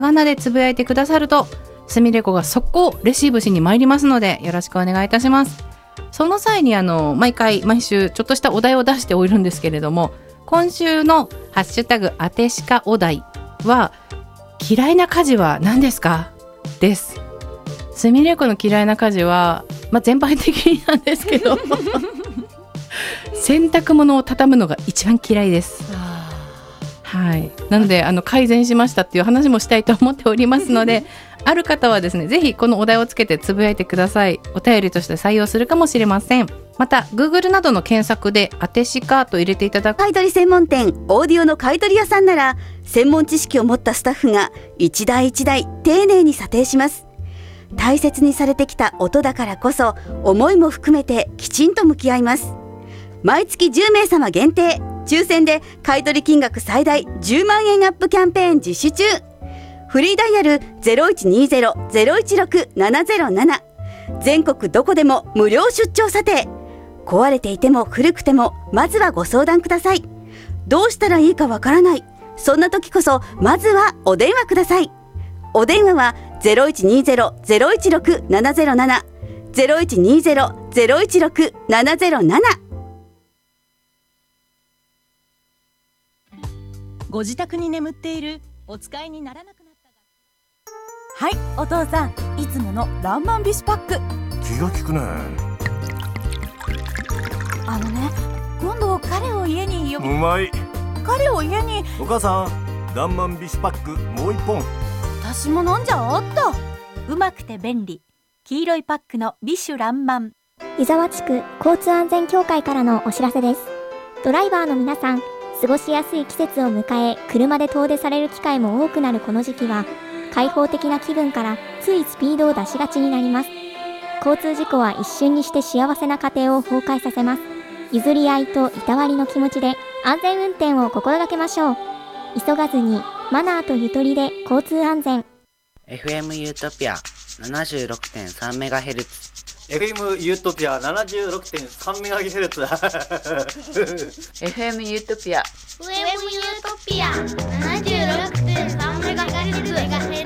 がなでつぶやいてくださるとすみれこが速攻レシーブしに参りますのでよろしくお願いいたします。その際に毎週ちょっとしたお題を出しておるんですけれども、今週のハッシュタグあてしかお題は嫌いな家事は何ですかです。すみれこの嫌いな家事は、全般的になんですけど洗濯物を畳むのが一番嫌いです。はい、なので改善しましたっていう話もしたいと思っておりますのである方はですね、ぜひこのお題をつけてつぶやいてください。お便りとして採用するかもしれません。また Google などの検索であてしかと入れていただく買取専門店オーディオの買取屋さんなら、専門知識を持ったスタッフが一台一台丁寧に査定します。大切にされてきた音だからこそ、思いも含めてきちんと向き合います。毎月10名様限定抽選で買取金額最大10万円アップキャンペーン実施中。フリーダイヤル 0120-016-707、 全国どこでも無料出張査定。壊れていても古くてもまずはご相談ください。どうしたらいいかわからない、そんな時こそまずはお電話ください。お電話は 0120-016-707 0120-016-707。 ご自宅に眠っているお使いにならなくなった。 はい、お父さん、いつものランマンビスパック。 気が利くね。 今度彼を家に呼び、 うまい。 彼を家に。 お母さん、ランマンビスパックもう一本。 私も飲んじゃおっと。 うまくて便利、黄色いパックのビシュランマン。 湯沢地区交通安全協会からのお知らせです。ドライバーの皆さん、過ごしやすい季節を迎え、車で遠出される機会も多くなるこの時期は、開放的な気分からついスピードを出しがちになります。交通事故は一瞬にして幸せな家庭を崩壊させます。譲り合いといたわりの気持ちで安全運転を心がけましょう。急がずにマナーとゆとりで交通安全。 FM ユートピア 76.3MHz FM ユートピア 76.3MHz FM ユートピア FM ユートピア 76.3MHz